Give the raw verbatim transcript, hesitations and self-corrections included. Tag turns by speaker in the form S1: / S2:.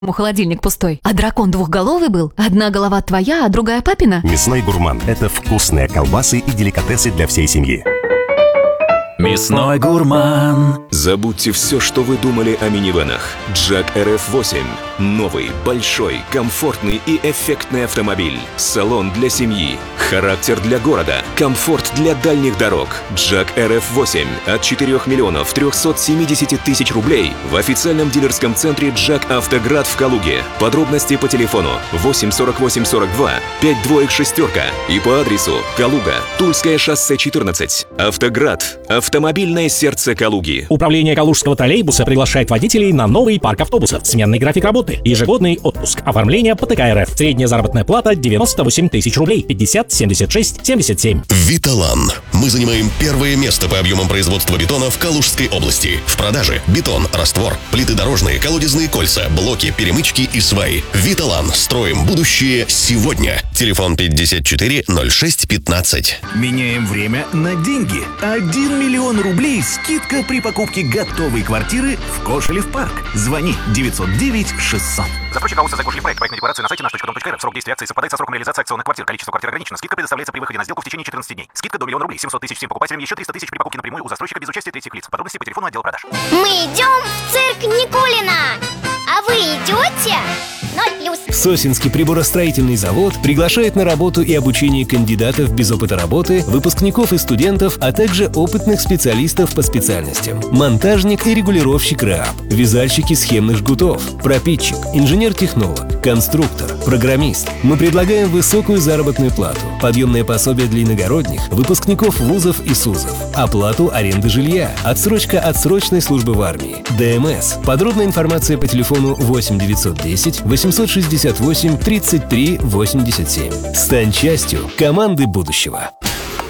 S1: Холодильник пустой. А дракон двухголовый был? Одна голова твоя, а другая папина?
S2: Мясной гурман – это вкусные колбасы и деликатесы для всей семьи.
S3: Мясной гурман. Забудьте все, что вы думали о минивэнах. Джак эр эф восемь. Новый, большой, комфортный и эффектный автомобиль. Салон для семьи. Характер для города. Комфорт для дальних дорог. Джак эр эф восемь от четырёх миллионов трёхсот семидесяти тысяч рублей в официальном дилерском центре Джак Автоград в Калуге. Подробности по телефону восемь сорок восемь сорок два пять двоек шестерка и по адресу Калуга, Тульское шоссе четырнадцать. Автоград. Автомобильное сердце Калуги.
S4: Управление Калужского троллейбуса приглашает водителей на новый парк автобусов. Сменный график работы, ежегодный отпуск. Оформление по тэ ка эр эф. Средняя заработная плата девяносто восемь тысяч рублей. пятьдесят семьдесят шесть семьдесят семь.
S5: Виталан. Мы занимаем первое место по объемам производства бетона в Калужской области. В продаже бетон, раствор, плиты дорожные, колодезные кольца, блоки, перемычки и сваи. Виталан. Строим будущее сегодня. Телефон пятьдесят четыре ноль шесть пятнадцать.
S6: Меняем время на деньги. один миллион рублей скидка при покупке готовой квартиры в Кошелев парк. Звони девятьсот девять шестьсот.
S7: Застройщик АО «Создай Кошелев проект». Проектная декларация на сайте наш точка дом точка эр эф. Срок действия акции совпадает со сроком реализации акционных квартир. Количество квартир ограничено. Скидка предоставляется при выходе на сделку в течение четырнадцати дней. Скидка до миллиона рублей. семьсот тысяч всем покупателям. Еще триста тысяч при покупке напрямую у застройщика без участия третьих лиц. Подробности по телефону отдела продаж.
S8: Мы идем в цирк Никулина. А вы идете? Ноль плюс.
S9: Сосинский приборостроительный завод приглашает на работу и обучение кандидатов без опыта работы, выпускников и студентов, а также опытных специалистов по специальностям. Монтажник и регулировщик РЭАП, вязальщики схемных жгутов, пропитчик, инженер-технолог, конструктор, программист. Мы предлагаем высокую заработную плату, подъемное пособие для иногородних, выпускников вузов и СУЗов, оплату аренды жилья, отсрочка от срочной службы в армии, дэ эм эс. Подробная информация по телефону восемь девятьсот десять восемьсот шестьдесят восемь тридцать три восемьдесят семь. Стань частью команды будущего.